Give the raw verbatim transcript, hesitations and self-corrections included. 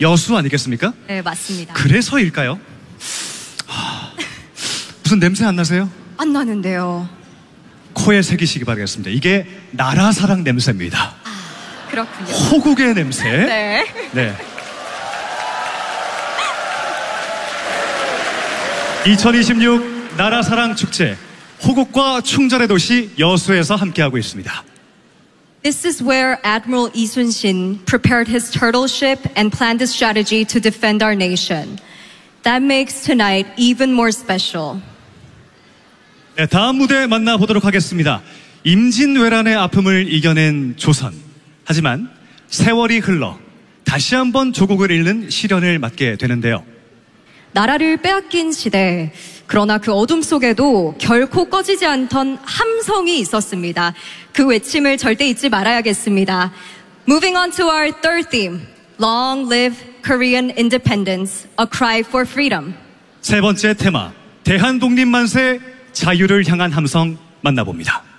여수 아니겠습니까? 네, 맞습니다. 그래서일까요? 하, 무슨 냄새 안 나세요? 안 나는데요. 코에 새기시기 바라겠습니다. 이게 나라 사랑 냄새입니다. 아, 그렇군요. 호국의 냄새. 네. 네. 이천이십육 나라 사랑 축제 호국과 충전의 도시 여수에서 함께하고 있습니다. This is where Admiral Lee Sun-shin prepared his turtle ship and planned a strategy to defend our nation. That makes tonight even more special. 네, 다음 무대 만나보도록 하겠습니다. 임진왜란의 아픔을 이겨낸 조선. 하지만 세월이 흘러 다시 한번 조국을 잃는 시련을 맞게 되는데요. 나라를 빼앗긴 시대, 그러나 그 어둠 속에도 결코 꺼지지 않던 함성이 있었습니다. 그 외침을 절대 잊지 말아야겠습니다. Moving on to our third theme, Long Live Korean Independence, a cry for freedom. 세 번째 테마, 대한독립만세, 자유를 향한 함성 만나봅니다.